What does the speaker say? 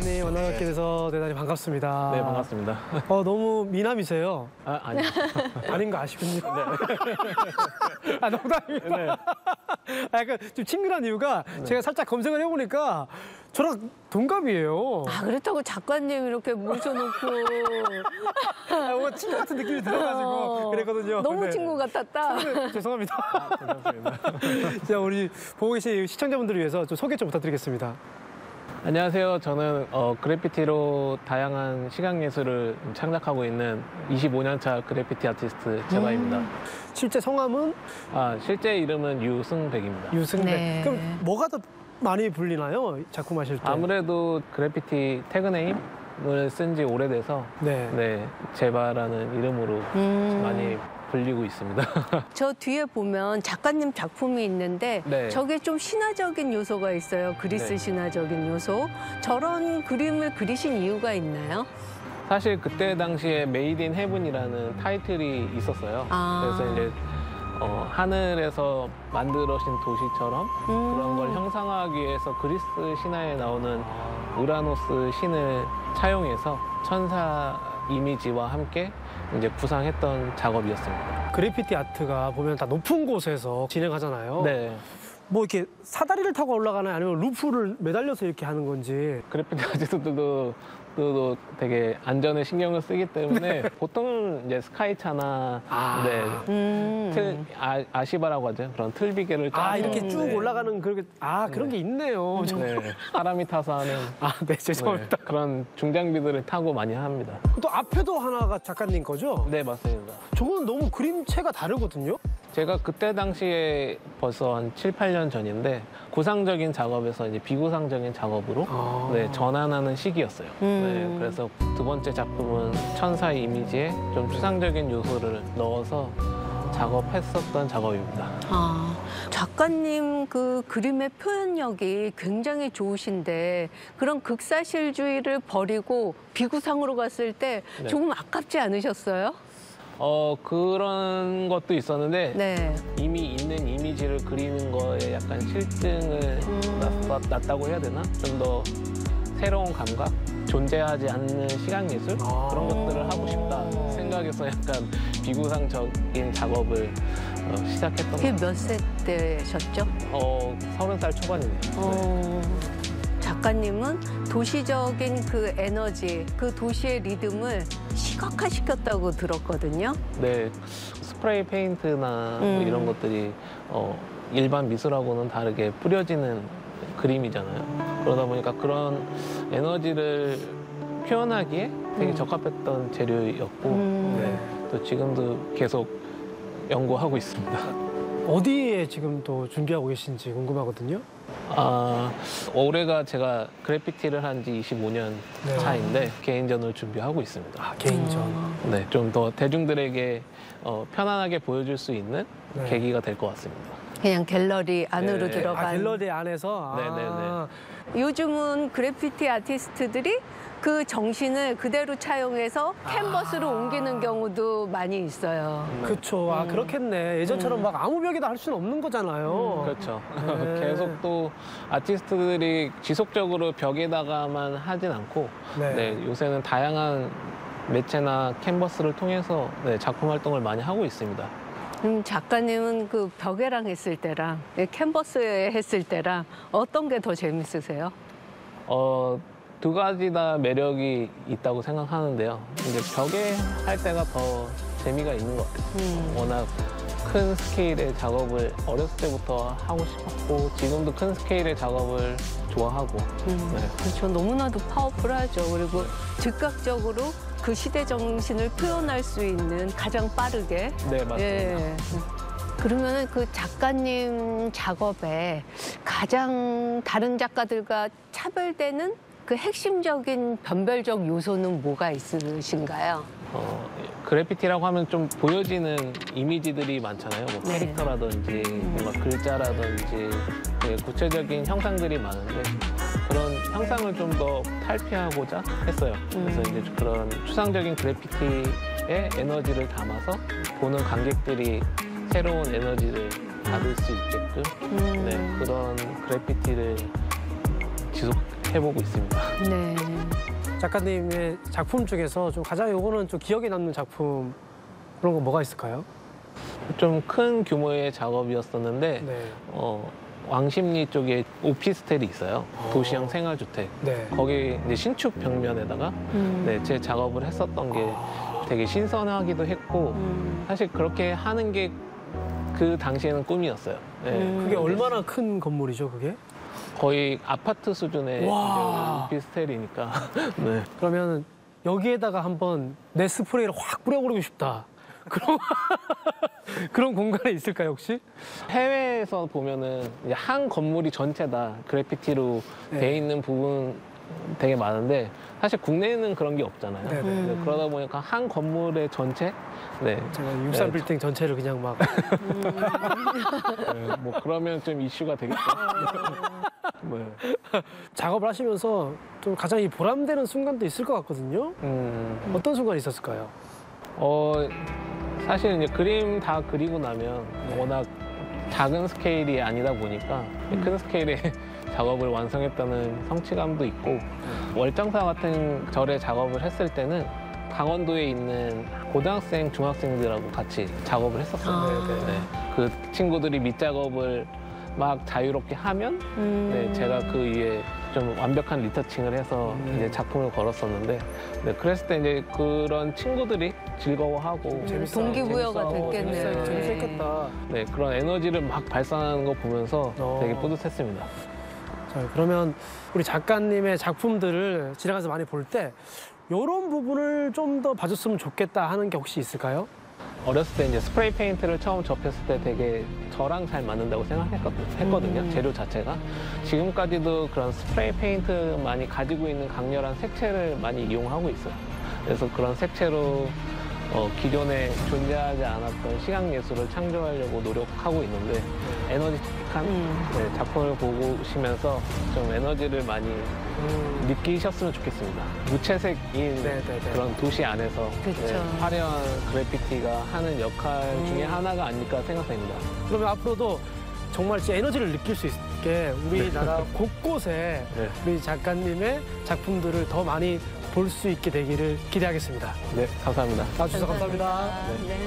작가님 만나뵙게 돼서 대단히 반갑습니다. 네, 반갑습니다. 너무 미남이세요. 아니요. 아닌 거 아시군요. 네. 농담입니다. 네. 약간 좀 친근한 이유가 제가 살짝 검색을 해보니까 저랑 동갑이에요. 그렇다고 작가님 이렇게 모셔놓고 뭔가 친구 같은 느낌이 들어가지고 그랬거든요. 너무 네. 친구 같았다. 죄송합니다. 반갑습니다. 자, 우리 보고 계신 시청자분들을 위해서 좀 소개 좀 부탁드리겠습니다. 안녕하세요. 저는 그래피티로 다양한 시각예술을 창작하고 있는 25년차 그래피티 아티스트 재바입니다. 실제 성함은 실제 이름은 유승백입니다. 유승백. 네. 그럼 뭐가 더 많이 불리나요? 작품하실 때? 아무래도 그래피티 태그네임을 쓴 지 오래돼서 네. 재바라는 이름으로 많이 불리고 있습니다. 저 뒤에 보면 작가님 작품이 있는데 네. 저게 좀 신화적인 요소가 있어요. 그리스 네. 신화적인 요소. 저런 그림을 그리신 이유가 있나요? 사실 그때 당시에 메이드 인 헤븐이라는 타이틀이 있었어요. 그래서 이제 하늘에서 만들어진 도시처럼 그런 걸 형상화하기 위해서 그리스 신화에 나오는 우라노스 신을 차용해서 천사 이미지와 함께 이제 구상했던 작업이었습니다. 그래피티 아트가 보면 다 높은 곳에서 진행하잖아요. 네. 뭐 이렇게 사다리를 타고 올라가나요? 아니면 루프를 매달려서 이렇게 하는 건지. 그래피티 아티스트들도 되게 안전에 신경을 쓰기 때문에 보통은 이제 스카이차나 아시바라고 하죠. 그런 틀비계를 짜서 이렇게 쭉 올라가는 그런 게 있네요. 사람이 타서 하는 네, 죄송합니다. 그런 중장비들을 타고 많이 합니다. 또 앞에도 하나가 작가님 거죠? 네, 맞습니다. 저건 너무 그림체가 다르거든요? 제가 그때 당시에 벌써 한 7, 8년 전인데 구상적인 작업에서 이제 비구상적인 작업으로 전환하는 시기였어요. 그래서 두 번째 작품은 천사 이미지에 좀 추상적인 요소를 넣어서 작업했었던 작업입니다. 작가님 그 그림의 표현력이 굉장히 좋으신데 그런 극사실주의를 버리고 비구상으로 갔을 때 조금 아깝지 않으셨어요? 그런 것도 있었는데 이미 있는 이미지를 그리는 거에 약간 실증을 났다고 해야 되나? 좀 더 새로운 감각? 존재하지 않는 시각예술? 그런 것들을 하고 싶다 생각해서 약간 비구상적인 작업을 시작했던 것 그게 같아요. 몇 세 때셨죠? 30살 초반이네요. 작가님은 도시적인 그 에너지, 그 도시의 리듬을 시각화시켰다고 들었거든요. 네, 스프레이 페인트나 뭐 이런 것들이 일반 미술하고는 다르게 뿌려지는 그림이잖아요. 그러다 보니까 그런 에너지를 표현하기에 되게 적합했던 재료였고 또 지금도 계속 연구하고 있습니다. 어디에 지금 또 준비하고 계신지 궁금하거든요? 올해가 제가 그래피티를 한 지 25년 차인데 개인전을 준비하고 있습니다. 개인전. 네, 좀 더 대중들에게 편안하게 보여줄 수 있는 계기가 될 것 같습니다. 그냥 갤러리 안으로 들어간. 갤러리 안에서? 요즘은 그래피티 아티스트들이 그 정신을 그대로 차용해서 캔버스로 옮기는 경우도 많이 있어요. 그렇죠. 그렇겠네. 예전처럼 막 아무 벽에다 할 수는 없는 거잖아요. 그렇죠. 계속 또 아티스트들이 지속적으로 벽에다가만 하진 않고 요새는 다양한 매체나 캔버스를 통해서 작품 활동을 많이 하고 있습니다. 작가님은 그 벽에랑 했을 때랑 캔버스에 했을 때랑 어떤 게 더 재밌으세요? 두 가지 다 매력이 있다고 생각하는데요. 이제 벽에 할 때가 더 재미가 있는 것 같아요. 워낙 큰 스케일의 작업을 어렸을 때부터 하고 싶었고 지금도 큰 스케일의 작업을 좋아하고 그렇죠. 너무나도 파워풀하죠. 그리고 즉각적으로 그 시대 정신을 표현할 수 있는 가장 빠르게. 네, 맞습니다. 그러면 그 작가님 작업에 가장 다른 작가들과 차별되는 그 핵심적인 변별적 요소는 뭐가 있으신가요? 그래피티라고 하면 좀 보여지는 이미지들이 많잖아요. 뭐 캐릭터라든지 뭔가 글자라든지 구체적인 형상들이 많은데 그런 형상을 좀 더 탈피하고자 했어요. 그래서 이제 그런 추상적인 그래피티의 에너지를 담아서 보는 관객들이 새로운 에너지를 받을 수 있게끔 그런 그래피티를 해보고 있습니다. 네. 작가님의 작품 중에서 좀 가장 요거는 좀 기억에 남는 작품 그런 거 뭐가 있을까요? 좀 큰 규모의 작업이었었는데 네. 왕십리 쪽에 오피스텔이 있어요. 도시형 생활주택. 네. 거기 이제 신축 벽면에다가 네, 제 작업을 했었던 게 되게 신선하기도 했고 사실 그렇게 하는 게 그 당시에는 꿈이었어요. 네. 그게 얼마나 큰 건물이죠, 그게? 거의 아파트 수준의 와. 이제 오피스텔이니까. 네. 그러면 여기에다가 한번 내 스프레이를 확 뿌려버리고 싶다. 그런 공간이 있을까요, 혹시? 해외에서 보면은 이제 한 건물이 전체 다 그래피티로 네. 돼 있는 부분 되게 많은데 사실 국내에는 그런 게 없잖아요. 네, 네. 네, 그러다 보니까 한 건물의 전체, 네, 제가 63 네. 빌딩 전체를 그냥 막 네, 뭐 그러면 좀 이슈가 되겠죠. 네. 작업을 하시면서 좀 가장 이 보람되는 순간도 있을 것 같거든요. 어떤 순간이 있었을까요? 사실 이제 그림 다 그리고 나면 워낙 작은 스케일이 아니다 보니까 큰 스케일의 작업을 완성했다는 성취감도 있고 월장사 같은 절의 작업을 했을 때는 강원도에 있는 고등학생, 중학생들하고 같이 작업을 했었어요. 네. 그 친구들이 밑작업을 막 자유롭게 하면 네, 제가 그 위에 좀 완벽한 리터칭을 해서 이제 작품을 걸었었는데 네, 그랬을 때 이제 그런 친구들이 즐거워하고 동기부여가 재밌어하고 됐겠네요. 재밌었겠다. 네, 그런 에너지를 막 발산하는 거 보면서 되게 뿌듯했습니다. 자, 그러면 우리 작가님의 작품들을 지나가서 많이 볼 때 이런 부분을 좀 더 봐줬으면 좋겠다 하는 게 혹시 있을까요? 어렸을 때 이제 스프레이 페인트를 처음 접했을 때 되게 저랑 잘 맞는다고 생각했거든요. 재료 자체가. 지금까지도 그런 스프레이 페인트만이 가지고 있는 강렬한 색채를 많이 이용하고 있어요. 그래서 그런 색채로 기존에 존재하지 않았던 시각 예술을 창조하려고 노력하고 있는데 에너지틱한 네, 작품을 보시면서 좀 에너지를 많이 느끼셨으면 좋겠습니다. 무채색인 그런 도시 안에서 그쵸. 네, 화려한 그래피티가 하는 역할 중에 하나가 아닐까 생각됩니다. 그러면 앞으로도 정말 진짜 에너지를 느낄 수 있게 우리나라 곳곳에 네. 우리 작가님의 작품들을 더 많이 볼 수 있게 되기를 기대하겠습니다. 네, 감사합니다. 나와주셔서 감사합니다. 네.